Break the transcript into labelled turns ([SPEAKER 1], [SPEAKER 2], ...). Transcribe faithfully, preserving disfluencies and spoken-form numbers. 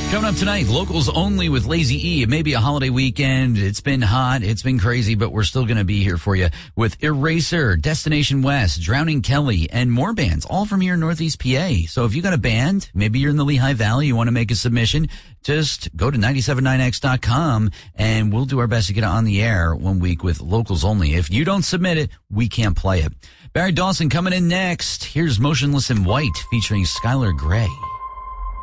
[SPEAKER 1] Coming up tonight, locals only with Lazy E. It may be a holiday weekend. It's been hot. It's been crazy, but we're still going to be here for you with Eraser, Destination West, Drowning Kelly, and more bands, all from here in Northeast P A. So if you got a band, maybe you're in the Lehigh Valley, you want to make a submission, just go to nine seven nine x dot com and we'll do our best to get it on the air one week with locals only. If you don't submit it, we can't play it. Barry Dawson coming in next. Here's Motionless in White featuring Skylar Grey.